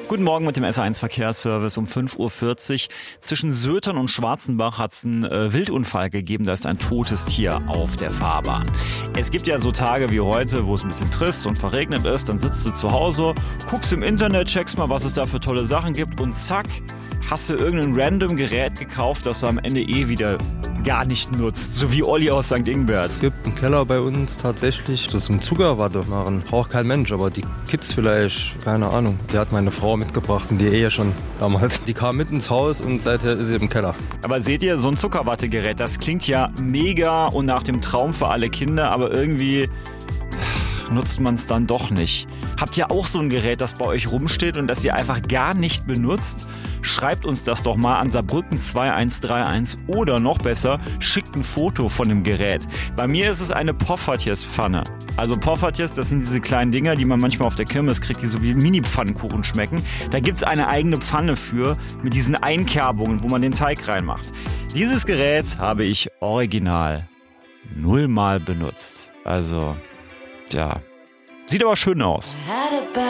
Guten Morgen mit dem SR1 Verkehrsservice um 5:40 Uhr. Zwischen Sötern und Schwarzenbach hat es einen Wildunfall gegeben. Da ist ein totes Tier auf der Fahrbahn. Es gibt ja so Tage wie heute, wo es ein bisschen trist und verregnet ist. Dann sitzt du zu Hause, guckst im Internet, checkst mal, was es da für tolle Sachen gibt und zack, hast du irgendein random Gerät gekauft, das du am Ende wieder gar nicht nutzt. So wie Olli aus St. Ingbert. Es gibt einen Keller bei uns tatsächlich, das zum Zuckerwatte machen. Braucht kein Mensch, aber die Kids vielleicht, keine Ahnung. Die hat meine Frau mitgebracht und die Ehe schon damals. Die kam mit ins Haus und seither ist sie im Keller. Aber seht ihr, so ein Zuckerwattegerät, das klingt ja mega und nach dem Traum für alle Kinder, aber irgendwie nutzt man es dann doch nicht. Habt ihr auch so ein Gerät, das bei euch rumsteht und das ihr einfach gar nicht benutzt? Schreibt uns das doch mal an Saarbrücken 2131 oder noch besser, schickt ein Foto von dem Gerät. Bei mir ist es eine Poffertjes-Pfanne. Also Poffertjes, das sind diese kleinen Dinger, die man manchmal auf der Kirmes kriegt, die so wie Mini-Pfannkuchen schmecken. Da gibt's eine eigene Pfanne für, mit diesen Einkerbungen, wo man den Teig reinmacht. Dieses Gerät habe ich original 0-mal benutzt. Also, ja, sieht aber schön aus.